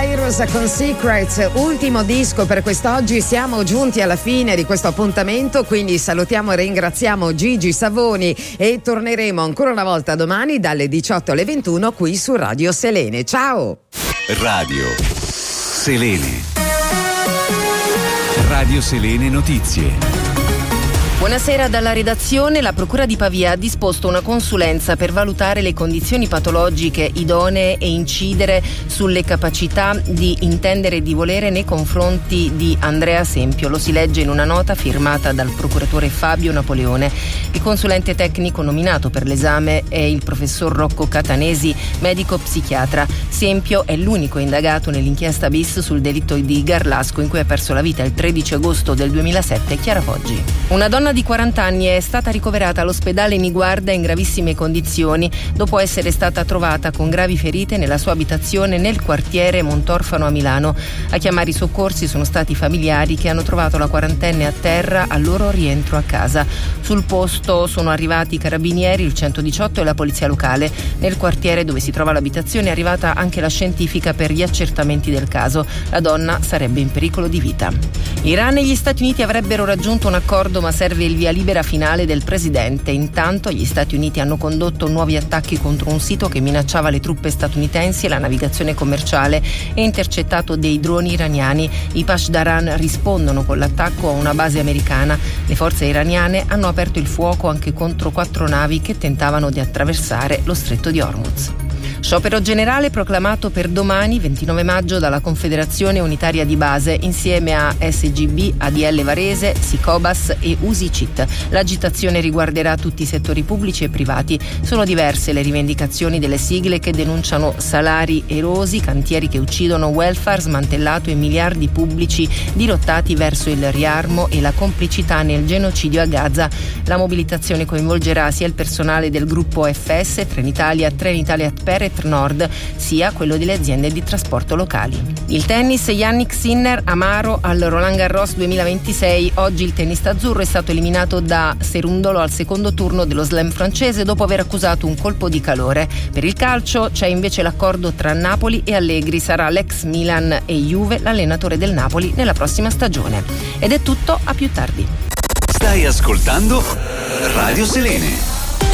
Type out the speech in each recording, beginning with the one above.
Cyrus con Secrets, ultimo disco per quest'oggi. Siamo giunti alla fine di questo appuntamento, quindi salutiamo e ringraziamo Gigi Savoni e torneremo ancora una volta domani dalle 18 alle 21 qui su Radio Selene. Ciao! Radio Selene. Radio Selene Notizie. Buonasera dalla redazione. La Procura di Pavia ha disposto una consulenza per valutare le condizioni patologiche idonee e incidere sulle capacità di intendere e di volere nei confronti di Andrea Sempio. Lo si legge in una nota firmata dal procuratore Fabio Napoleone. Il consulente tecnico nominato per l'esame è il professor Rocco Catanesi, medico psichiatra. Sempio è l'unico indagato nell'inchiesta bis sul delitto di Garlasco in cui ha perso la vita il 13 agosto del 2007 Chiara Poggi. Una donna di 40 anni è stata ricoverata all'ospedale Niguarda in gravissime condizioni dopo essere stata trovata con gravi ferite nella sua abitazione nel quartiere Montorfano a Milano. A chiamare i soccorsi sono stati i familiari che hanno trovato la quarantenne a terra al loro rientro a casa. Sul posto sono arrivati i carabinieri, il 118 e la polizia locale. Nel quartiere dove si trova l'abitazione è arrivata anche la scientifica per gli accertamenti del caso. La donna sarebbe in pericolo di vita. Iran e gli Stati Uniti avrebbero raggiunto un accordo, ma serve il via libera finale del presidente. Intanto gli Stati Uniti hanno condotto nuovi attacchi contro un sito che minacciava le truppe statunitensi e la navigazione commerciale e intercettato dei droni iraniani. I Pasdaran rispondono con l'attacco a una base americana. Le forze iraniane hanno aperto il fuoco anche contro 4 navi che tentavano di attraversare lo stretto di Hormuz. Sciopero generale proclamato per domani 29 maggio dalla Confederazione Unitaria di Base insieme a SGB, ADL Varese, Sicobas e Usicit. L'agitazione riguarderà tutti i settori pubblici e privati. Sono diverse le rivendicazioni delle sigle che denunciano salari erosi, cantieri che uccidono, welfare smantellato e miliardi pubblici dirottati verso il riarmo e la complicità nel genocidio a Gaza. La mobilitazione coinvolgerà sia il personale del gruppo FS, Trenitalia Per e Nord, sia quello delle aziende di trasporto locali. Il tennis, Yannick Sinner amaro al Roland Garros 2026. Oggi il tennista azzurro è stato eliminato da Serundolo al secondo turno dello slam francese dopo aver accusato un colpo di calore. Per il calcio c'è invece l'accordo tra Napoli e Allegri. Sarà l'ex Milan e Juve l'allenatore del Napoli nella prossima stagione. Ed è tutto, a più tardi. Stai ascoltando Radio Selene.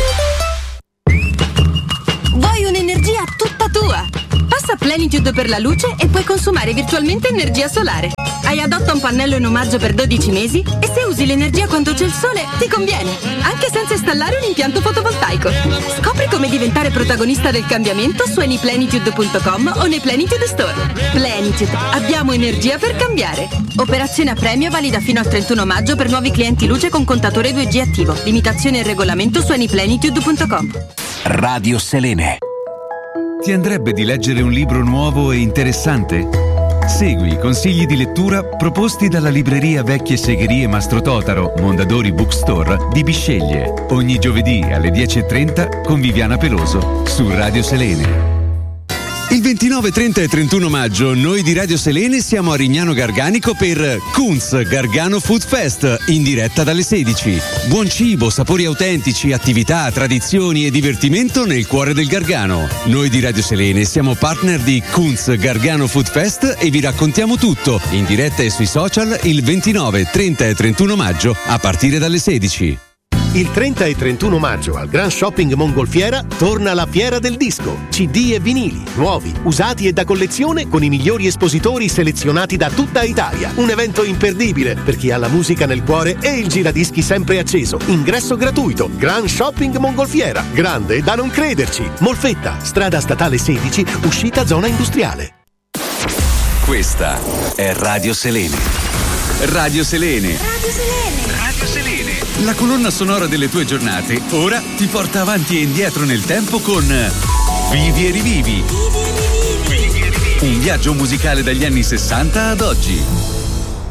Vuoi un'energia tutta tua? Passa a Plenitude per la luce e puoi consumare virtualmente energia solare. Hai adotta un pannello in omaggio per 12 mesi e se usi l'energia quando c'è il sole ti conviene, anche senza installare un impianto fotovoltaico. Scopri come diventare protagonista del cambiamento su anyplenitude.com o nei Plenitude Store. Plenitude, abbiamo energia per cambiare. Operazione a premio valida fino al 31 maggio per nuovi clienti luce con contatore 2G attivo. Limitazioni e regolamento su anyplenitude.com. Radio Selene. Ti andrebbe di leggere un libro nuovo e interessante? Segui i consigli di lettura proposti dalla libreria Vecchie Segherie Mastro Totaro, Mondadori Bookstore di Bisceglie. Ogni giovedì alle 10:30 con Viviana Peloso su Radio Selene. Il 29, 30 e 31 maggio noi di Radio Selene siamo a Rignano Garganico per Kunz Gargano Food Fest in diretta dalle 16. Buon cibo, sapori autentici, attività, tradizioni e divertimento nel cuore del Gargano. Noi di Radio Selene siamo partner di Kunz Gargano Food Fest e vi raccontiamo tutto in diretta e sui social il 29, 30 e 31 maggio a partire dalle 16. Il 30 e 31 maggio al Grand Shopping Mongolfiera torna la Fiera del Disco. CD e vinili, nuovi, usati e da collezione con i migliori espositori selezionati da tutta Italia. Un evento imperdibile per chi ha la musica nel cuore e il giradischi sempre acceso. Ingresso gratuito. Grand Shopping Mongolfiera. Grande da non crederci. Molfetta, strada statale 16, uscita zona industriale. Questa è Radio Selene. Radio Selene. Radio Selene. Radio Selene. La colonna sonora delle tue giornate ora ti porta avanti e indietro nel tempo con Vivi e rivivi. Un viaggio musicale dagli anni 60 ad oggi.